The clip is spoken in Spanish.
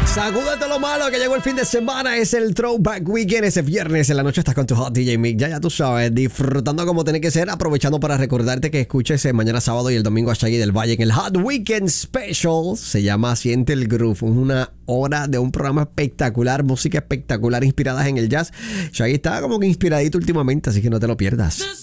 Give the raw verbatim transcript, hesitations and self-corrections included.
Sacúdete lo malo que llegó el fin de semana. Es el Throwback Weekend. Ese viernes en la noche estás con tu Hot D J Mick. Ya, ya tú sabes, disfrutando como tiene que ser. Aprovechando para recordarte que escuches eh, mañana sábado y el domingo a Shaggy del Valle en el Hot Weekend Special. Se llama Siente el Groove. Una hora de un programa espectacular, música espectacular inspiradas en el jazz. Shaggy está como que inspiradito últimamente, así que no te lo pierdas.